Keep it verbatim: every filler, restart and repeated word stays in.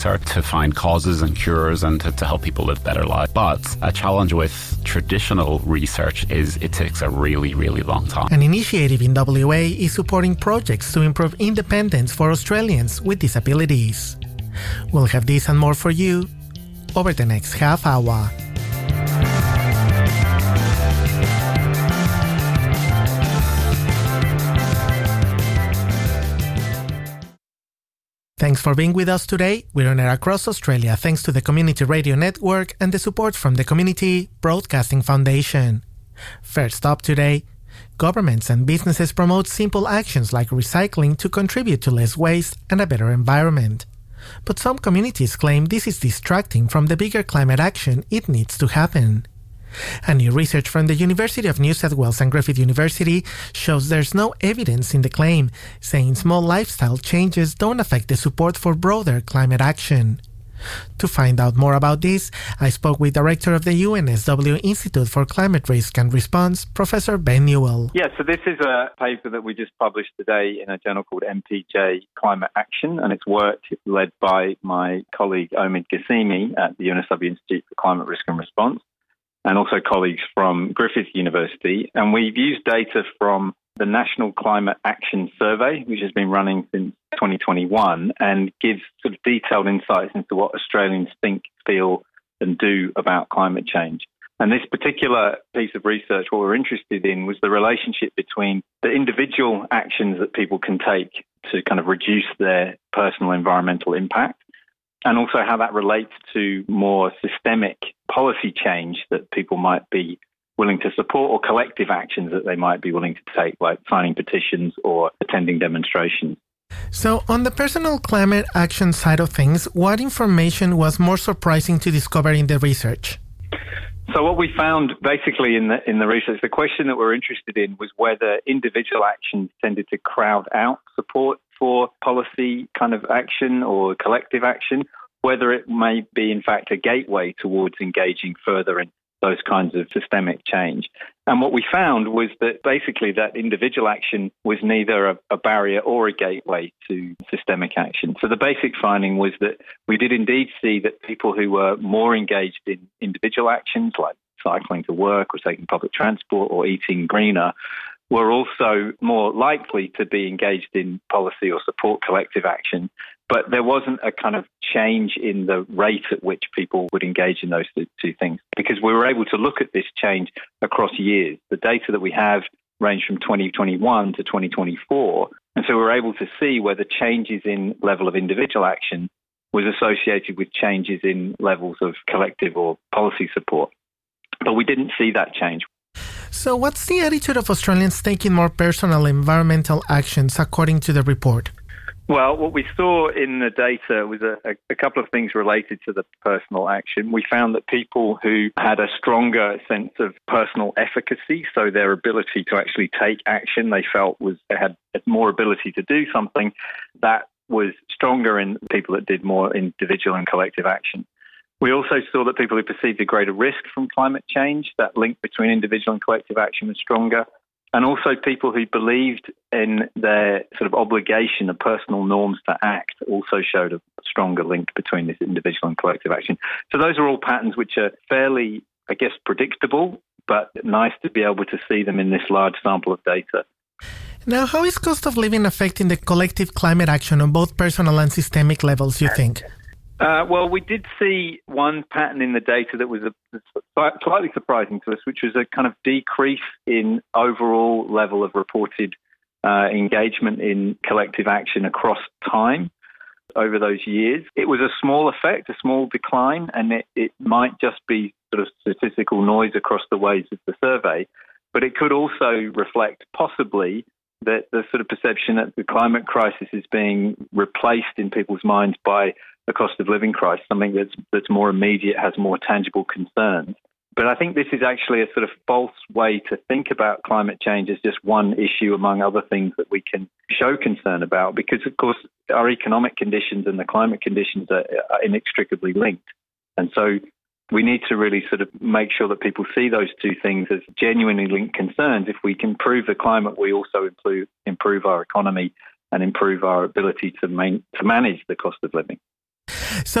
to find causes and cures and to, to help people live better lives. But a challenge with traditional research is it takes a really, really long time. An initiative in W A is supporting projects to improve independence for Australians with disabilities. We'll have this and more for you over the next half hour. Thanks for being with us today. We're on air across Australia thanks to the Community Radio Network and the support from the Community Broadcasting Foundation. First up today, governments and businesses promote simple actions like recycling to contribute to less waste and a better environment. But some communities claim this is distracting from the bigger climate action it needs to happen. A new research from the University of New South Wales and Griffith University shows there's no evidence in the claim, saying small lifestyle changes don't affect the support for broader climate action. To find out more about this, I spoke with Director of the U N S W Institute for Climate Risk and Response, Professor Ben Newell. Yeah, so this is a paper that we just published today in a journal called M P J Climate Action, and it's work led by my colleague Omid Ghasemi at the U N S W Institute for Climate Risk and Response, and also colleagues from Griffith University. And we've used data from the National Climate Action Survey, which has been running since twenty twenty-one, and gives sort of detailed insights into what Australians think, feel, and do about climate change. And this particular piece of research, what we're interested in was the relationship between the individual actions that people can take to kind of reduce their personal environmental impact, and also how that relates to more systemic policy change that people might be willing to support, or collective actions that they might be willing to take, like signing petitions or attending demonstrations. So on the personal climate action side of things, what information was more surprising to discover in the research? So what we found basically in the in the research, the question that we're interested in was whether individual actions tended to crowd out support for policy kind of action or collective action, whether it may be in fact a gateway towards engaging further in those kinds of systemic change. And what we found was that basically that individual action was neither a, a barrier or a gateway to systemic action. So the basic finding was that we did indeed see that people who were more engaged in individual actions like cycling to work or taking public transport or eating greener were also more likely to be engaged in policy or support collective action. But there wasn't a kind of change in the rate at which people would engage in those two things, because we were able to look at this change across years. The data that we have range from twenty twenty-one to twenty twenty-four, and so we were able to see whether changes in level of individual action was associated with changes in levels of collective or policy support. But we didn't see that change. So what's the attitude of Australians taking more personal environmental actions according to the report? Well, what we saw in the data was a, a couple of things related to the personal action. We found that people who had a stronger sense of personal efficacy, so their ability to actually take action, they felt was they had more ability to do something, that was stronger in people that did more individual and collective action. We also saw that people who perceived a greater risk from climate change, that link between individual and collective action was stronger. And also people who believed in their sort of obligation of personal norms to act also showed a stronger link between this individual and collective action. So those are all patterns which are fairly, I guess, predictable, but nice to be able to see them in this large sample of data. Now, how is cost of living affecting the collective climate action on both personal and systemic levels, you think? Uh, well, we did see one pattern in the data that was a, slightly surprising to us, which was a kind of decrease in overall level of reported uh, engagement in collective action across time over those years. It was a small effect, a small decline, and it, it might just be sort of statistical noise across the waves of the survey, but it could also reflect possibly that the sort of perception that the climate crisis is being replaced in people's minds by the cost of living crisis, something that's that's more immediate, has more tangible concerns. But I think this is actually a sort of false way to think about climate change as just one issue among other things that we can show concern about, because, of course, our economic conditions and the climate conditions are, are inextricably linked. And so we need to really sort of make sure that people see those two things as genuinely linked concerns. If we can improve the climate, we also improve, improve our economy and improve our ability to, main, to manage the cost of living. So